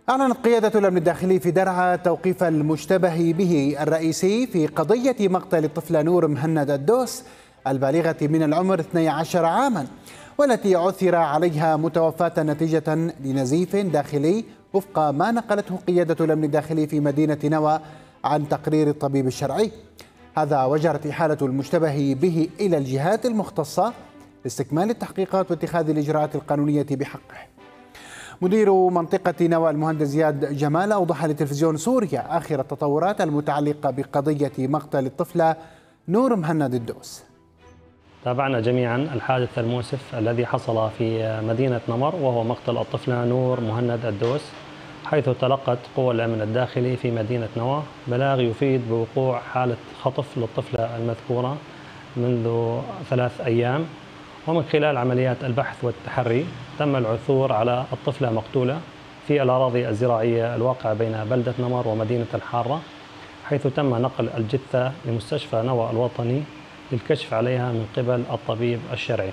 أعلنت قيادة الأمن الداخلي في درعا توقيف المشتبه به الرئيسي في قضية مقتل الطفلة نور مهند الدوس البالغة من العمر 12 عاما، والتي عثر عليها متوفاة نتيجة لنزيف داخلي وفق ما نقلته قيادة الأمن الداخلي في مدينة نوى عن تقرير الطبيب الشرعي. هذا وجرت إحالة المشتبه به إلى الجهات المختصة لاستكمال التحقيقات واتخاذ الإجراءات القانونية بحقه. مدير منطقة نوى المهندس زياد جمال أوضح لتلفزيون سوريا آخر التطورات المتعلقة بقضية مقتل الطفلة نور مهند الدوس. تابعنا جميعا الحادث المؤسف الذي حصل في مدينة نمر، وهو مقتل الطفلة نور مهند الدوس، حيث تلقت قوى الأمن الداخلي في مدينة نوى بلاغ يفيد بوقوع حالة خطف للطفلة المذكورة منذ 3 أيام. ومن خلال عمليات البحث والتحري تم العثور على الطفلة مقتولة في الأراضي الزراعية الواقعة بين بلدة نمر ومدينة الحارة، حيث تم نقل الجثة لمستشفى نوى الوطني للكشف عليها من قبل الطبيب الشرعي،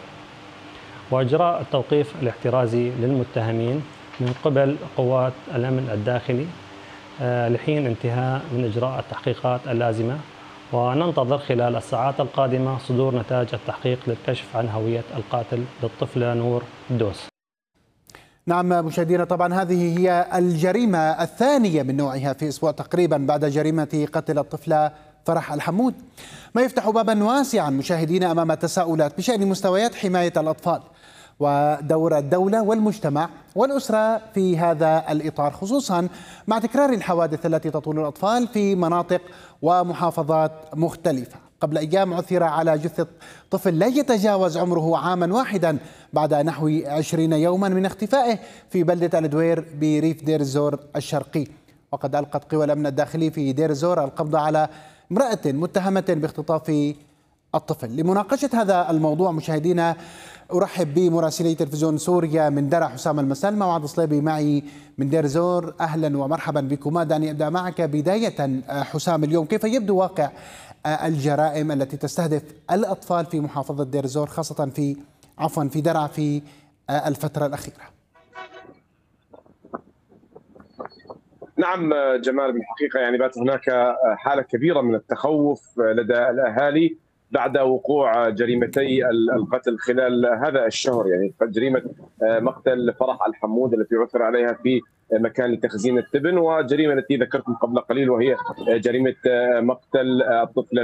وإجراء التوقيف الاحترازي للمتهمين من قبل قوات الأمن الداخلي لحين انتهاء من إجراء التحقيقات اللازمة. وننتظر خلال الساعات القادمة صدور نتائج التحقيق للكشف عن هوية القاتل للطفلة نور الدوس. نعم مشاهدينا، طبعا هذه هي الجريمة الثانية من نوعها في أسبوع تقريبا بعد جريمة قتل الطفلة فرح الحمود، ما يفتح بابا واسعا مشاهدينا أمام تساؤلات بشأن مستويات حماية الأطفال ودور الدولة والمجتمع والأسرة في هذا الإطار، خصوصا مع تكرار الحوادث التي تطول الأطفال في مناطق ومحافظات مختلفة. قبل أيام عثر على جثة طفل لا يتجاوز عمره عاما واحدا بعد نحو 20 يوما من اختفائه في بلدة الدوير بريف دير الزور الشرقي. وقد ألقت قوى الأمن الداخلي في دير الزور القبض على امرأة متهمة باختطاف الطفل. لمناقشة هذا الموضوع مشاهدينا أرحب بمراسلي تلفزيون سوريا من درعا حسام المسلمة وعبد الصليبي معي من دير زور. أهلا ومرحبا بكما. دعني أبدأ معك بداية حسام، اليوم كيف يبدو واقع الجرائم التي تستهدف الأطفال في محافظة دير زور، خاصة في درعا في الفترة الأخيرة؟ نعم جمال، بالحقيقة يعني بات هناك حالة كبيرة من التخوف لدى الأهالي بعد وقوع جريمتي القتل خلال هذا الشهر، يعني جريمة مقتل فرح الحمود التي عثر عليها في مكان لتخزين التبن، وجريمة التي ذكرتم قبل قليل وهي جريمة مقتل الطفلة